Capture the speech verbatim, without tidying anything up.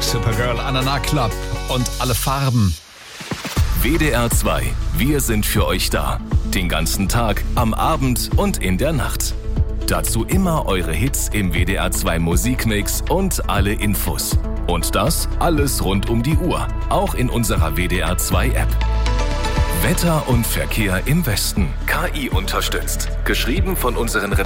Supergirl, Anana Club und alle Farben. W D R zwei. Wir sind für euch da. Den ganzen Tag, am Abend und in der Nacht. Dazu immer eure Hits im W D R zwei Musikmix und alle Infos. Und das alles rund um die Uhr. Auch in unserer W D R zwei App. Wetter und Verkehr im Westen. K I unterstützt. Geschrieben von unseren Redakteuren.